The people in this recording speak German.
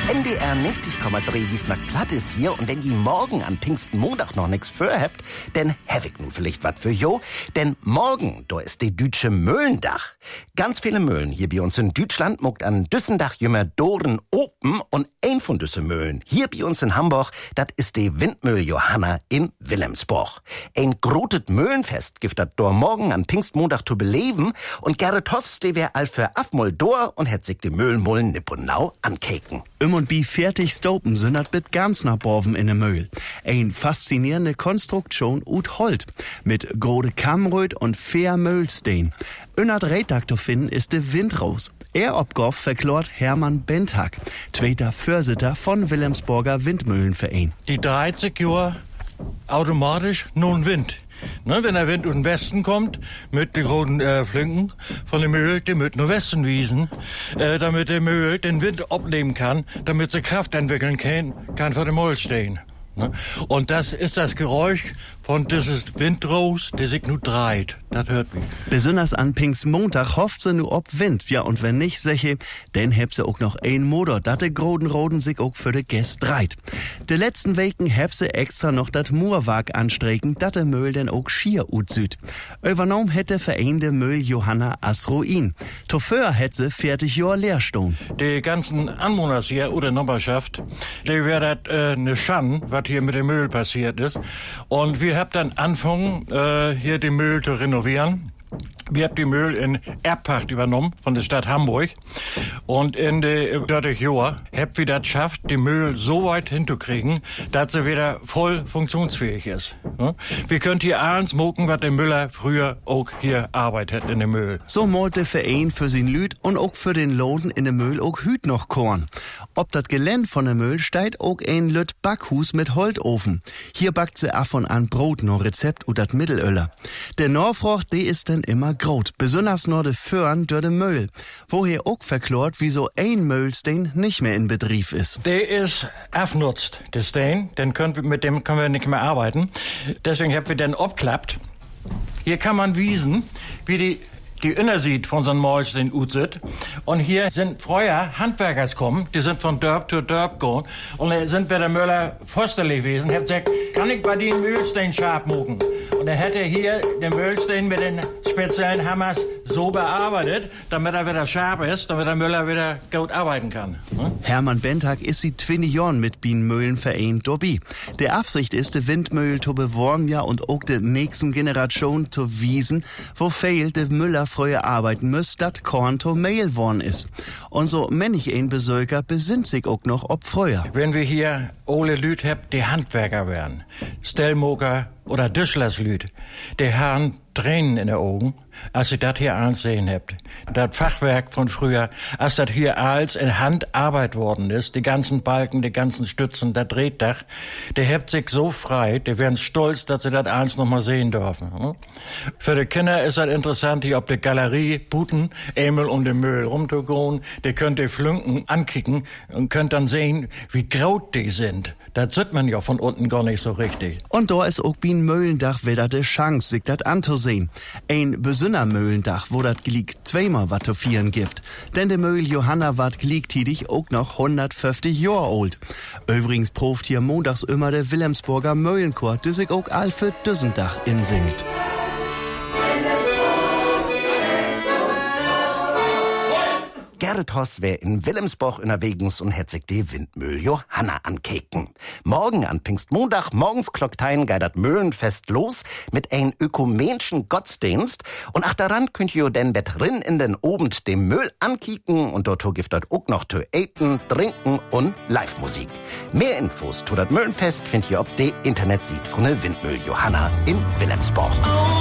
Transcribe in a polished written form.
NDR 90,3 wie's nach platt ist hier. Und wenn die morgen an Pfingstmontag noch nix für habt, denn hab ich nun vielleicht wat für jo. Denn morgen, da ist die Dütsche Möhlendach. Ganz viele Möhlen hier bei uns in Deutschland muckt an Düssendach jümmer Doren open und ein von düsse Möhlen hier bei uns in Hamburg, dat ist die Windmühl Johanna in Wilhelmsburg. Ein grotet Möhlenfest gibt dat dor morgen an Pfingstmontag zu beleben und Gerrit Hoss, die wär all für afmol dor und hätt sich die Möhlenmullen nipponau ankeken. Und wie fertig stopen sind dat bit ganz nach Borven in de Möhl. Ein faszinierende Konstruktion ut Holt mit grode Kammröt und fair Möhlstein. Unat Rätag zu finden ist de Windros. Obgoff verklort Hermann Bentag, zweiter Vorsitter von Wilhelmsburger Windmühlenverein. Die 30 Jahre automatisch nun Wind. Ne, wenn der Wind aus dem Westen kommt, mit den roten Flinken von dem Mühl, die mit nur Westen wiesen, damit der Mühl den Wind abnehmen kann, damit sie Kraft entwickeln kann für den Mollstein. Ne? Und das ist das Geräusch von dieses Windros, der sich nur dreht. Das hört mich. Besonders an Pfingstmontag hofft sie nur ob Wind. Ja, und wenn nicht, seche, dann hebt sie auch noch ein Motor, dat de groden Roden sich auch für de Gäste dreit. De letzten Weken hebt sie extra noch dat Moorwag anstrecken, dat de Mühl denn auch schier ut süd. Übernommen hätte Verein de Mühl Johanna as Ruin. Zuvor hätte sie 40 Jahre Lehrstone. Die ganzen Anwohner hier oder Nachbarschaft, die wäre das ne Schande, was hier mit dem Mühl passiert ist. Und wir haben dann angefangen, hier den Mühl zu renovieren. Wir haben die Mühl in Erbpacht übernommen von der Stadt Hamburg. Und in den 30 Jahren haben wir das geschafft, die Mühl so weit hinzukriegen, dass sie wieder voll funktionsfähig ist. Wir können hier abends mucken, was der Müller früher auch hier arbeitet in der Mühl. So malt der Verein für sin Lüd und auch für den Loden in der Mühl auch hüt noch Korn. Ob das Gelände von der Mühl steigt auch ein Lüt Backhus mit Holtofen. Hier backt sie af und an Brot noch Rezept und dat Mittelöller. Der Norfrocht, die ist dann immer grot, besonders nur de Föhren durch de Mühl, woher auch verklort, wieso ein Mühlstein nicht mehr in Betrieb ist. Der ist abnutzt, der Stein, mit dem können wir nicht mehr arbeiten. Deswegen haben wir den abklappt. Hier kann man wiesen, wie die Innersieht von so einem Maulstein utzit. Und hier sind früher Handwerkers kommen, die sind von Dörp zu Dörp gegangen. Und da sind wir der Müller Fosterlich gewesen. Hab gesagt, kann ich bei den Mühlstein scharf mucken? Und dann hätte er hier den Mühlstein mit den speziellen Hammers so bearbeitet, damit er wieder scharf ist, damit der Müller wieder gut arbeiten kann. Hermann Bentag ist seit 20 Jahren mit Bienenmühlenverein dabei. Der Absicht ist, de Windmühl zu beworben, ja, und auch de nächsten Generation zu wiesen, wo fehlt de Müller früher arbeiten müsst, dat Korn to Mehl worden ist. Und so männlich ein Besöker besinnt sich auch noch ob früher. Wenn wir hier alle Lüd habt, die Handwerker werden, Stellmoker oder Düschlerslüd, die haben Tränen in den Augen, als ihr das hier ansehen habt. Das Fachwerk von früher, als das hier als in Handarbeit worden ist, die ganzen Balken, die ganzen Stützen, das Drehdach, der hebt sich so frei, die werden stolz, dass sie das eins noch mal sehen dürfen. Für die Kinder ist das interessant, hier auf der Galerie Buten, einmal um den Müll rumzugehen, die könnt ihr Flünken ankicken und könnt dann sehen, wie graut die sind. Das sieht man ja von unten gar nicht so richtig. Und da ist auch bin Mühlendach wieder de Chance, sich das anzusehen. Ein besonderer Mühlendach, wo dat geliegt zweimal wat zu vieren gibt. Denn de Mühl Johanna ward gleichzeitig auch noch 150 Jahre alt. Übrigens proft hier montags immer der Wilhelmsburger Mühlenchor, der sich auch all für Düssendach insingt. Gerrit Hoss wär in Wilhelmsburg unterwegs und hätt sich die Windmühl Johanna ankeken. Morgen an Pfingstmontag, morgens Klocktein geht dat Mühlenfest los mit ein ökumenischen Gottesdienst. Und ach daran könnt ihr denn drin in den Obend dem Müll ankicken und dort gibt dat auch noch zu eten, trinken und Live-Musik. Mehr Infos zu dat Mühlenfest findet ihr auf de Internetseite von der Windmühl Johanna in Wilhelmsburg.